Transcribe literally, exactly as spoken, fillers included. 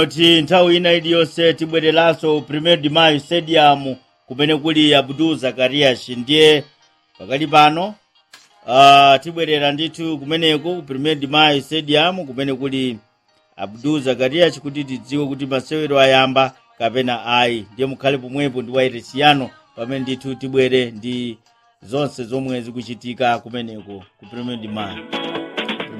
Kuti nthawi ina iliyonse tibwereranso Premier de Mayo Stadium kumene kuli Abdul Zakarias ndiye pakali pano uh, tibwerera ndithu kumeneko ku Premier de Mayo Stadium kumene kuli Abdul Zakarias kuti tidziwe kuti masewero ayamba kapena ayi. Ndiye mukhale pomwepo ndi wairesiano pamene ndithu tibwere ndi zonse zomwe zikuchitika kumeneko ku Premier de Mayo.